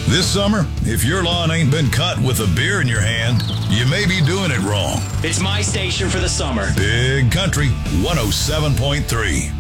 This summer, if your lawn ain't been cut with a beer in your hand, you may be doing it wrong. It's my station for the summer. Big Country 107.3.